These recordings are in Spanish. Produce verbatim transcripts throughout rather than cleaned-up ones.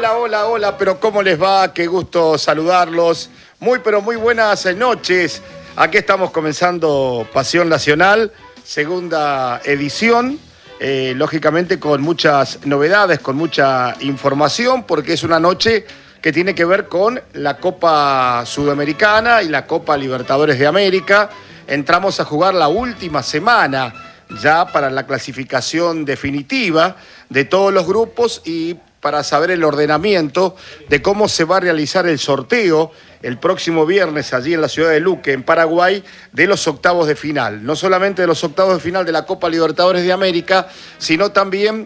Hola, hola, hola, pero ¿cómo les va? Qué gusto saludarlos. Muy, pero muy buenas noches. Aquí estamos comenzando Pasión Nacional, segunda edición, eh, lógicamente con muchas novedades, con mucha información, porque es una noche que tiene que ver con la Copa Sudamericana y la Copa Libertadores de América. Entramos a jugar la última semana ya para la clasificación definitiva de todos los grupos y para saber el ordenamiento de cómo se va a realizar el sorteo el próximo viernes allí en la ciudad de Luque, en Paraguay, de los octavos de final. No solamente de los octavos de final de la Copa Libertadores de América, sino también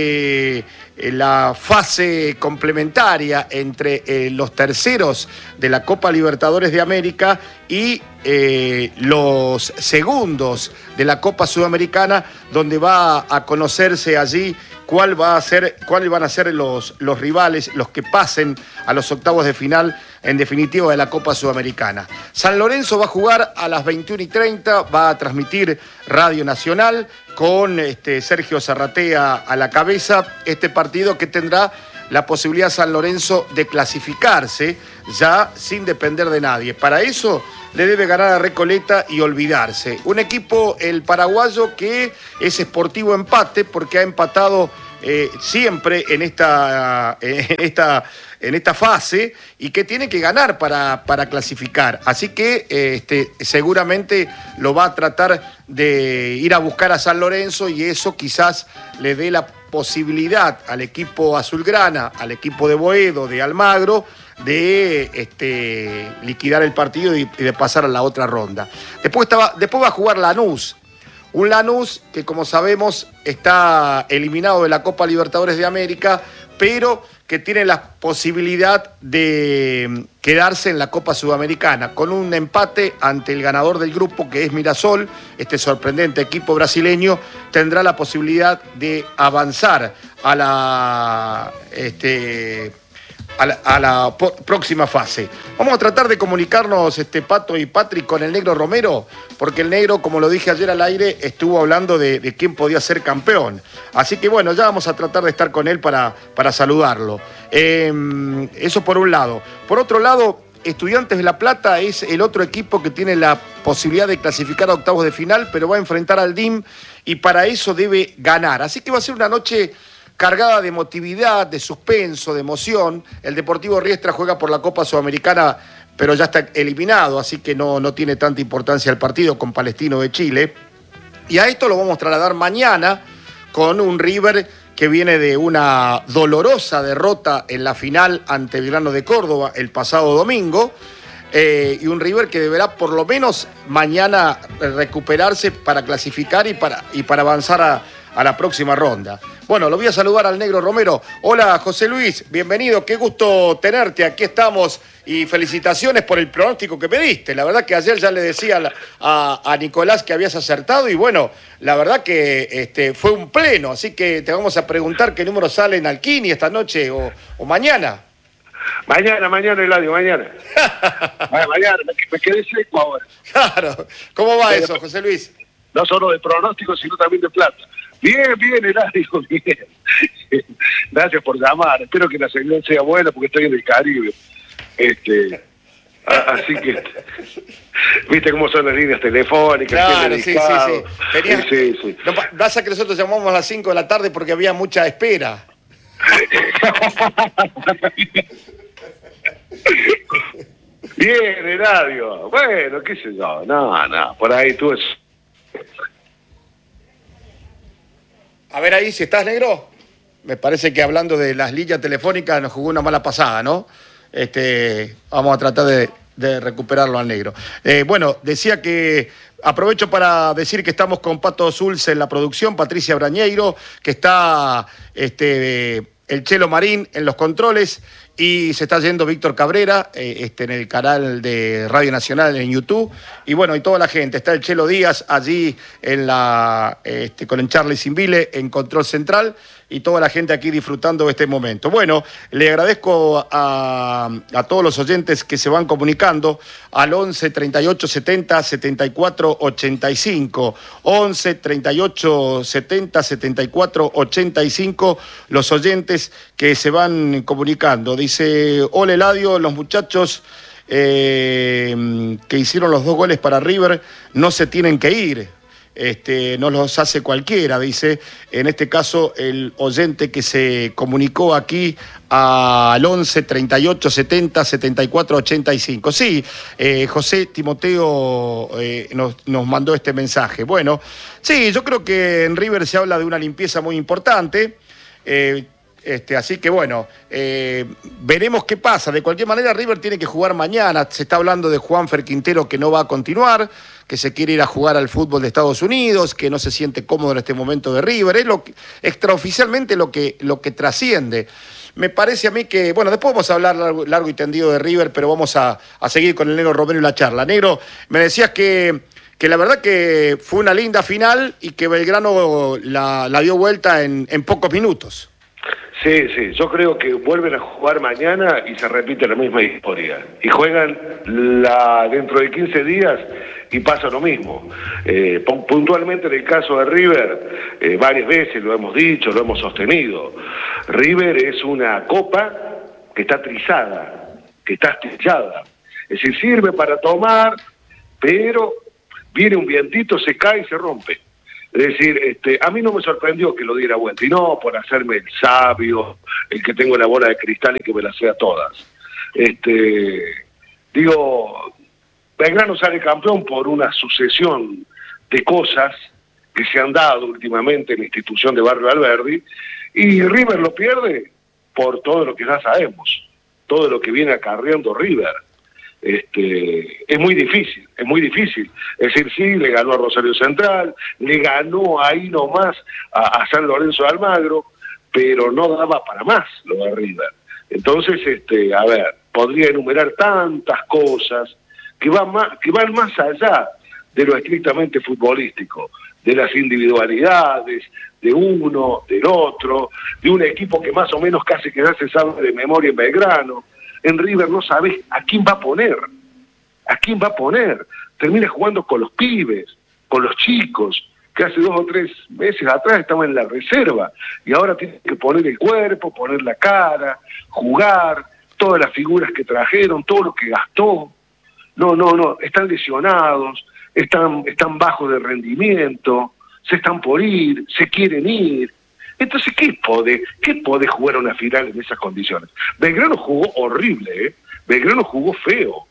de la fase complementaria entre eh, los terceros de la Copa Libertadores de América y eh, los segundos de la Copa Sudamericana, donde va a conocerse allí cuál va a ser, cuáles van a ser los, los rivales, los que pasen a los octavos de final, en definitiva, de la Copa Sudamericana. San Lorenzo va a jugar a las veintiuna y treinta, va a transmitir Radio Nacional con este, Sergio Zarratea a la cabeza, este partido que tendrá la posibilidad San Lorenzo de clasificarse ya sin depender de nadie. Para eso le debe ganar a Recoleta y olvidarse. Un equipo, el paraguayo, que es Sportivo Empate, porque ha empatado eh, siempre en esta, en, esta, en esta fase y que tiene que ganar para, para clasificar. Así que eh, este, seguramente lo va a tratar de ir a buscar a San Lorenzo y eso quizás le dé la posibilidad al equipo azulgrana, al equipo de Boedo, de Almagro, de este, liquidar el partido y, y de pasar a la otra ronda. Después, estaba, después va a jugar Lanús, un Lanús que, como sabemos, está eliminado de la Copa Libertadores de América, pero que tiene la posibilidad de quedarse en la Copa Sudamericana, con un empate ante el ganador del grupo, que es Mirasol. Este sorprendente equipo brasileño tendrá la posibilidad de avanzar a la... Este, A la, a la próxima fase. Vamos a tratar de comunicarnos, este, Pato y Patrick, con el Negro Romero, porque el Negro, como lo dije ayer al aire, estuvo hablando de, de quién podía ser campeón. Así que bueno, ya vamos a tratar de estar con él para, para saludarlo. Eh, eso por un lado. Por otro lado, Estudiantes de La Plata es el otro equipo que tiene la posibilidad de clasificar a octavos de final, pero va a enfrentar al D I M y para eso debe ganar. Así que va a ser una noche cargada de emotividad, de suspenso, de emoción. El Deportivo Riestra juega por la Copa Sudamericana, pero ya está eliminado, así que no, no tiene tanta importancia el partido con Palestino de Chile. Y a esto lo vamos a trasladar mañana con un River que viene de una dolorosa derrota en la final ante Belgrano de Córdoba el pasado domingo. Eh, y un River que deberá por lo menos mañana recuperarse para clasificar y para, y para avanzar a, a la próxima ronda. Bueno, lo voy a saludar al Negro Romero. Hola, José Luis, bienvenido, qué gusto tenerte, aquí estamos y felicitaciones por el pronóstico que me diste. La verdad que ayer ya le decía a, a Nicolás que habías acertado y bueno, la verdad que este, fue un pleno, así que te vamos a preguntar qué número sale en Alquini esta noche o, o mañana. Mañana, mañana, Eladio, mañana. Mañana, me, me quedé seco ahora. Claro, ¿cómo va Pero, eso, José Luis? No solo de pronóstico, sino también de plata. Bien, bien, Eladio, bien. Gracias por llamar. Espero que la señal sea buena porque estoy en el Caribe. Este, a, así que, viste cómo son las líneas telefónicas. Claro, sí, sí, sí. Tenías, sí, sí. No, pasa que nosotros llamamos a las cinco de la tarde porque había mucha espera. Bien, Eladio. Bueno, qué sé yo. No, no, por ahí tú es... A ver ahí, si estás, Negro. Me parece que hablando de las líneas telefónicas nos jugó una mala pasada, ¿no? Este, vamos a tratar de, de recuperarlo al Negro. Eh, bueno, decía que aprovecho para decir que estamos con Pato Zulce en la producción, Patricia Brañeiro, que está este, el Chelo Marín en los controles y se está yendo Víctor Cabrera eh, este, en el canal de Radio Nacional en YouTube. Y bueno, y toda la gente. Está el Chelo Díaz allí en la, este, con el Charlie Simbile en Control Central. y toda la gente aquí disfrutando de este momento. Bueno, le agradezco a, a todos los oyentes que se van comunicando al once, treinta y ocho, setenta, setenta y cuatro, ochenta y cinco. once, treinta y ocho, setenta, setenta y cuatro, ochenta y cinco, los oyentes que se van comunicando. Dice, hola Eladio, los muchachos eh, que hicieron los dos goles para River no se tienen que ir. Este, no los hace cualquiera, dice, en este caso el oyente que se comunicó aquí al once, treinta y ocho, setenta, setenta y cuatro, ochenta y cinco. Sí, eh, José Timoteo eh, nos, nos mandó este mensaje. Bueno, sí, yo creo que en River se habla de una limpieza muy importante. Eh, Este, así que bueno, eh, veremos qué pasa. De cualquier manera, River tiene que jugar mañana. Se está hablando de Juanfer Quintero, que no va a continuar, que se quiere ir a jugar al fútbol de Estados Unidos, que no se siente cómodo en este momento de River. Es lo que, extraoficialmente lo que, lo que trasciende. Me parece a mí que, bueno, después vamos a hablar largo, largo y tendido de River, pero vamos a, a seguir con el Negro Romero y la charla. Negro, me decías que, que la verdad que fue una linda final y que Belgrano la, la dio vuelta en, en pocos minutos. Sí, sí, yo creo que vuelven a jugar mañana y se repite la misma historia. Y juegan la dentro de quince días y pasa lo mismo. Eh, puntualmente en el caso de River, eh, varias veces lo hemos dicho, lo hemos sostenido. River es una copa que está trizada, que está astillada. Es decir, sirve para tomar, pero viene un vientito, se cae y se rompe. Es decir, este, a mí no me sorprendió que lo diera vuelta, y no por hacerme el sabio, el que tengo la bola de cristal y que me la sea todas. Este, digo, Belgrano sale campeón por una sucesión de cosas que se han dado últimamente en la institución de Barrio Alberdi, y River lo pierde por todo lo que ya sabemos, todo lo que viene acarreando River. Este, es muy difícil, es muy difícil. Es decir, sí, le ganó a Rosario Central, le ganó ahí nomás a, a San Lorenzo de Almagro, pero no daba para más lo de River. Entonces, este, a ver, podría enumerar tantas cosas que van más, que van más allá de lo estrictamente futbolístico, de las individualidades, de uno, del otro, de un equipo que más o menos casi que ya se sabe de memoria en Belgrano. En River no sabes a quién va a poner, a quién va a poner. Termina jugando con los pibes, con los chicos, que hace dos o tres meses atrás estaban en la reserva, y ahora tienen que poner el cuerpo, poner la cara, jugar, todas las figuras que trajeron, todo lo que gastó. No, no, no, están lesionados, están, están bajos de rendimiento, se están por ir, se quieren ir. Entonces, ¿qué puede, qué puede jugar una final en esas condiciones? Belgrano jugó horrible, ¿eh? Belgrano jugó feo.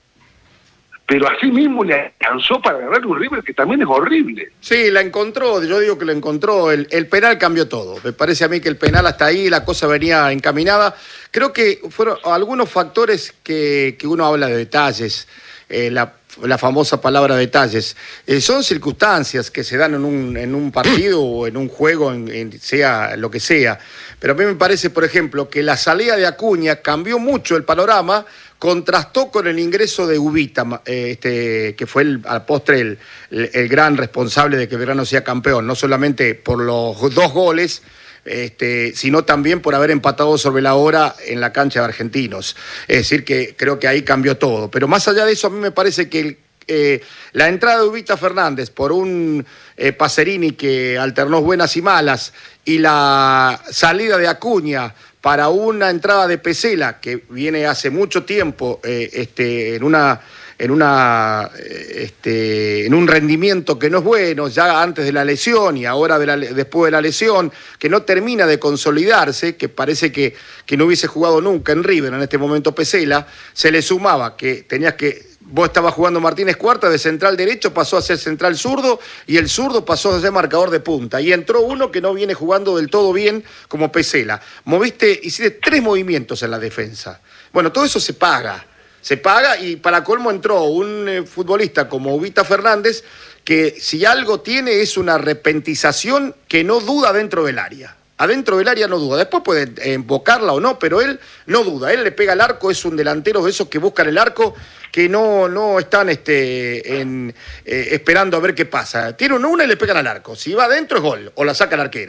Pero así mismo le alcanzó para ganar un River que también es horrible. Sí, la encontró, yo digo que la encontró. El, el penal cambió todo. Me parece a mí que el penal hasta ahí, la cosa venía encaminada. Creo que fueron algunos factores que, que uno habla de detalles. Eh, la la famosa palabra detalles, eh, son circunstancias que se dan en un, en un partido o en un juego, en, en sea lo que sea, pero a mí me parece, por ejemplo, que la salida de Acuña cambió mucho el panorama, contrastó con el ingreso de Ubita, eh, este, que fue el, al postre el, el, el gran responsable de que Belgrano sea campeón, no solamente por los dos goles, Este, sino también por haber empatado sobre la hora en la cancha de Argentinos. Es decir, que creo que ahí cambió todo. Pero más allá de eso, a mí me parece que el, eh, la entrada de Ubita Fernández por un eh, Pacerini que alternó buenas y malas, y la salida de Acuña para una entrada de Pesela, que viene hace mucho tiempo eh, este, en una... en una este, en un rendimiento que no es bueno, ya antes de la lesión y ahora de la, después de la lesión, que no termina de consolidarse, que parece que, que no hubiese jugado nunca en River en este momento Pesela, se le sumaba que tenías que, vos estabas jugando Martínez Cuarta, de central derecho pasó a ser central zurdo, y el zurdo pasó a ser marcador de punta, y entró uno que no viene jugando del todo bien como Pesela. Moviste, hiciste tres movimientos en la defensa. Bueno, todo eso se paga. Se paga, y para colmo entró un eh, futbolista como Ubita Fernández, que si algo tiene es una repentización que no duda dentro del área. Adentro del área no duda. Después puede embocarla o no, pero él no duda. Él le pega al arco, es un delantero de esos que buscan el arco, que no, no están este, en, eh, esperando a ver qué pasa. Tiene una, una y le pegan al arco. Si va adentro es gol, o la saca el arquero.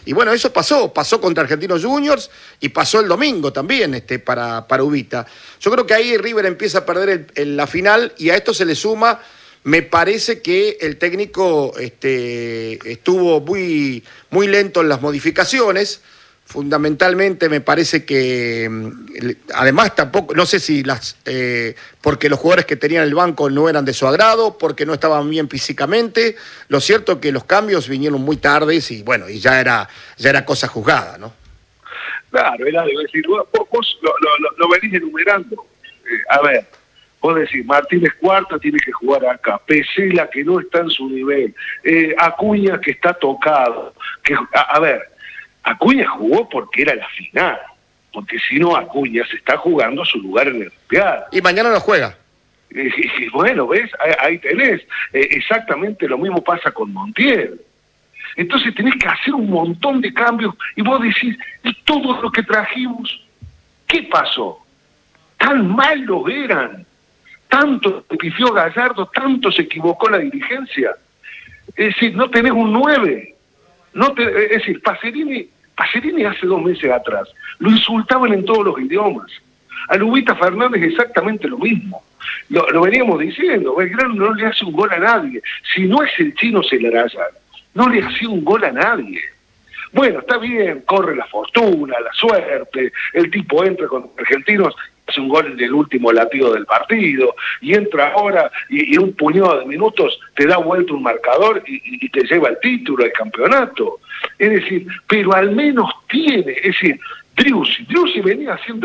Y bueno, eso pasó, pasó contra Argentinos Juniors y pasó el domingo también este, para, para Ubita. Yo creo que ahí River empieza a perder el, el, la final y a esto se le suma, me parece que el técnico este, estuvo muy, muy lento en las modificaciones. Fundamentalmente me parece que, además tampoco, no sé si las, eh, porque los jugadores que tenían el banco no eran de su agrado, porque no estaban bien físicamente. Lo cierto es que los cambios vinieron muy tardes y bueno, y ya era, ya era cosa juzgada, ¿no? Claro, era de decir, vos, vos lo, lo, lo venís enumerando. Eh, a ver, vos decís, Martínez Cuarta tiene que jugar acá, Pesela que no está en su nivel, eh, Acuña que está tocado, que a, a ver, Acuña jugó porque era la final, porque si no Acuña se está jugando su lugar en el Mundial. Y mañana no juega. Y, y bueno, ¿ves? Ahí, ahí tenés. Eh, exactamente lo mismo pasa con Montiel. Entonces tenés que hacer un montón de cambios y vos decís, ¿y todo lo que trajimos? ¿Qué pasó? ¿Tan malos eran? ¿Tanto se pifió Gallardo? ¿Tanto se equivocó la dirigencia? Es decir, no tenés un nueve. No te, es decir, Pacerini, Pacerini hace dos meses atrás lo insultaban en todos los idiomas. A Lubita Fernández exactamente lo mismo. Lo, lo veníamos diciendo, Belgrano no le hace un gol a nadie. Si no es el chino Celarayán, no le hace un gol a nadie. Bueno, está bien, corre la fortuna, la suerte, el tipo entra con Argentinos, hace un gol en el último latido del partido, y entra ahora y, y un puñado de minutos te da vuelta un marcador y, y te lleva el título, el campeonato. Es decir, pero al menos tiene, es decir, Driussi, Driussi venía haciendo